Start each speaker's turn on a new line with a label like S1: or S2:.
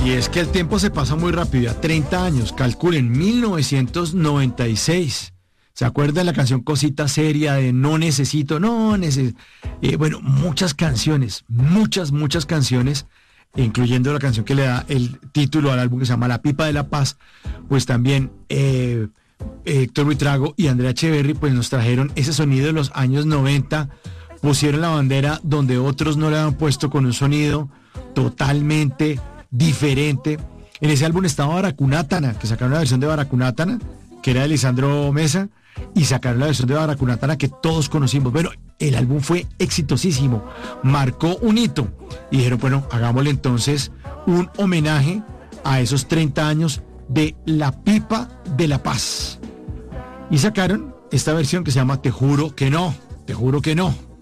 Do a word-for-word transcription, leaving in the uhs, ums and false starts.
S1: Y es que el tiempo se pasa muy rápido, ya treinta años, calculen, mil novecientos noventa y seis. ¿Se acuerdan de la canción Cosita Seria de No Necesito? No necesito. Eh, bueno, muchas canciones, muchas, muchas canciones, incluyendo la canción que le da el título al álbum que se llama La Pipa de la Paz, pues también eh, Héctor Buitrago y Andrea Echeverry pues nos trajeron ese sonido de los años noventa, pusieron la bandera donde otros no le habían puesto, con un sonido totalmente diferente. En ese álbum estaba Baracunátana, que sacaron la versión de Baracunátana, que era de Lisandro Mesa, y sacaron la versión de Baracunátana que todos conocimos. Bueno, el álbum fue exitosísimo, marcó un hito, y dijeron, bueno, hagámosle entonces un homenaje a esos treinta años de La Pipa de la Paz. Y sacaron esta versión que se llama Te Juro que No, Te Juro que No.